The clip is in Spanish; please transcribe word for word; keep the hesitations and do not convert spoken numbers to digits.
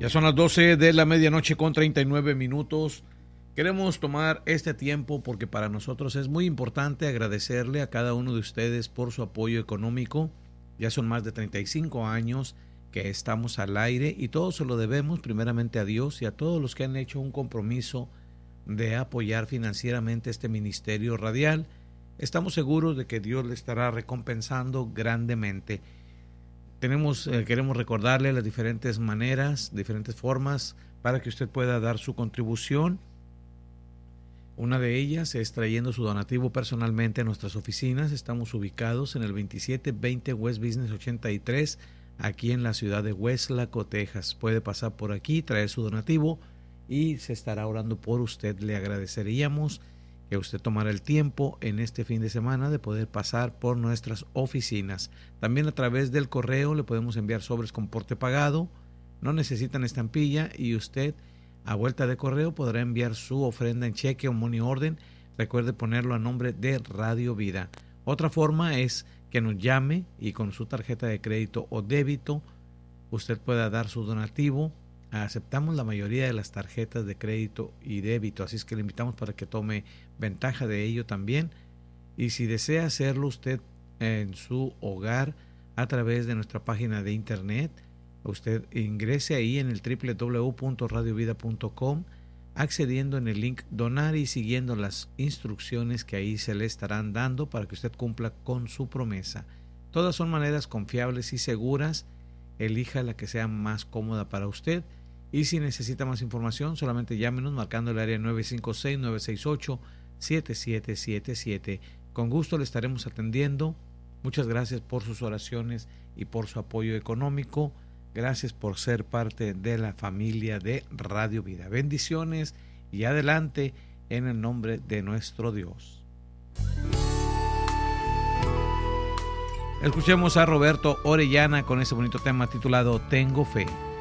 Ya son las doce de la medianoche con treinta y nueve minutos. Queremos tomar este tiempo porque para nosotros es muy importante agradecerle a cada uno de ustedes por su apoyo económico. Ya son más de treinta y cinco años que estamos al aire y todo se lo debemos primeramente a Dios y a todos los que han hecho un compromiso de apoyar financieramente este ministerio radial. Estamos seguros de que Dios le estará recompensando grandemente. Tenemos, eh, queremos recordarle las diferentes maneras, diferentes formas para que usted pueda dar su contribución. Una de ellas es trayendo su donativo personalmente a nuestras oficinas. Estamos ubicados en el veintisiete veinte West Business ochenta y tres, aquí en la ciudad de Weslaco, Texas. Puede pasar por aquí, traer su donativo y se estará orando por usted. Le agradeceríamos que usted tomara el tiempo en este fin de semana de poder pasar por nuestras oficinas. También a través del correo le podemos enviar sobres con porte pagado. No necesitan estampilla y usted a vuelta de correo podrá enviar su ofrenda en cheque o money order. Recuerde ponerlo a nombre de Radio Vida. Otra forma es que nos llame y con su tarjeta de crédito o débito usted pueda dar su donativo. Aceptamos la mayoría de las tarjetas de crédito y débito, así es que le invitamos para que tome ventaja de ello también. Y si desea hacerlo usted en su hogar a través de nuestra página de internet, usted ingrese ahí en el doble u doble u doble u punto radio vida punto com, accediendo en el link donar y siguiendo las instrucciones que ahí se le estarán dando para que usted cumpla con su promesa. Todas son maneras confiables y seguras. Elija la que sea más cómoda para usted. Y si necesita más información, solamente llámenos marcando el área nueve cinco seis, nueve seis ocho, siete siete siete siete. Con gusto le estaremos atendiendo. Muchas gracias por sus oraciones y por su apoyo económico. Gracias por ser parte de la familia de Radio Vida. Bendiciones y adelante en el nombre de nuestro Dios. Escuchemos a Roberto Orellana con ese bonito tema titulado Tengo Fe.